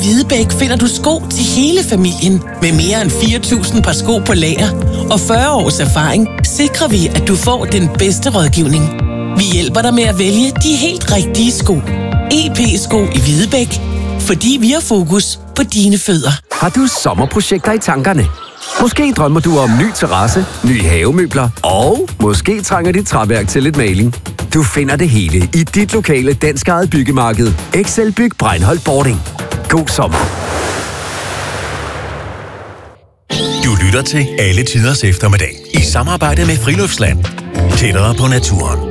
Videbæk finder du sko til hele familien. Med mere end 4.000 par sko på lager og 40 års erfaring, sikrer vi, at du får den bedste rådgivning. Vi hjælper dig med at vælge de helt rigtige sko. EP-sko i Videbæk. Fordi vi har fokus på dine fødder. Har du sommerprojekter i tankerne? Måske drømmer du om ny terrasse, nye havemøbler, og måske trænger dit træværk til lidt maling. Du finder det hele i dit lokale danskejede byggemarked. Excelbyg Breinholt Bording. God sommer. Du lytter til Alle Tiders Eftermiddag i samarbejde med Friluftsland. Tættere på naturen.